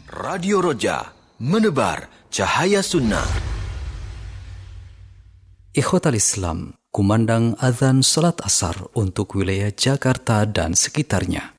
Radio Roja, menebar cahaya sunnah. Ikhwatal Islam, kumandang azan salat asar untuk wilayah Jakarta dan sekitarnya.